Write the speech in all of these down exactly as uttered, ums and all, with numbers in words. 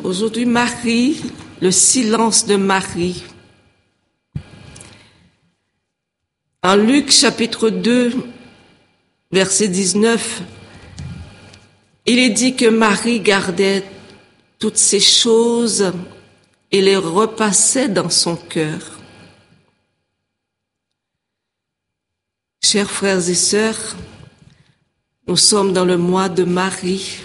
Aujourd'hui, Marie, le silence de Marie. En Luc chapitre deux, verset dix-neuf, il est dit que Marie gardait toutes ces choses et les repassait dans son cœur. Chers frères et sœurs, nous sommes dans le mois de Marie,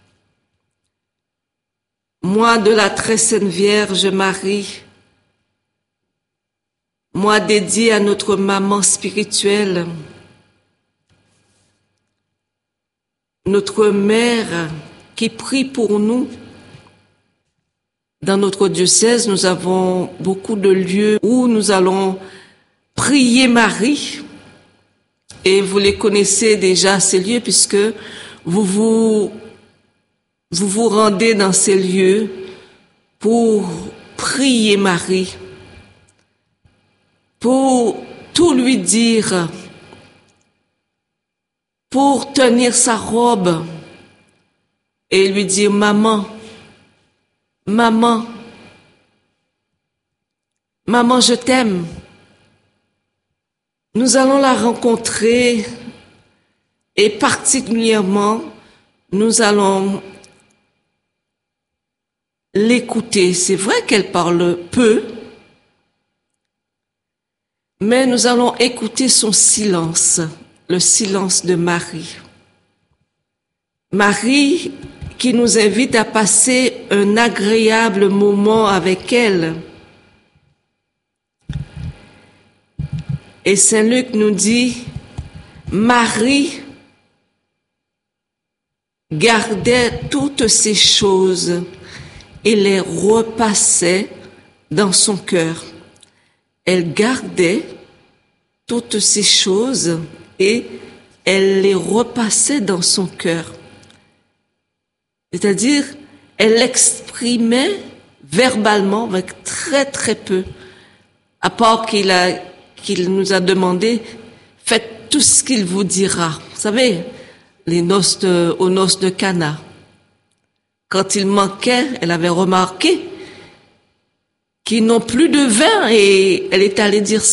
mois de la très sainte Vierge Marie, mois dédié à notre maman spirituelle, notre mère qui prie pour nous. Dans notre diocèse, nous avons beaucoup de lieux où nous allons prier Marie. Et vous les connaissez déjà, ces lieux, puisque vous vous, vous vous rendez dans ces lieux pour prier Marie, pour tout lui dire, pour tenir sa robe et lui dire « Maman, maman, maman, je t'aime ». Nous allons la rencontrer et particulièrement, nous allons l'écouter. C'est vrai qu'elle parle peu, mais nous allons écouter son silence, le silence de Marie. Marie qui nous invite à passer un agréable moment avec elle. Et Saint Luc nous dit, Marie gardait toutes ces choses et les repassait dans son cœur. Elle gardait toutes ces choses et elle les repassait dans son cœur. C'est-à-dire, elle l'exprimait verbalement avec très très peu, à part qu'il a qu'il nous a demandé, faites tout ce qu'il vous dira. Vous savez, les noces de, aux noces de Cana. Quand il manquait, elle avait remarqué qu'ils n'ont plus de vin et elle est allée dire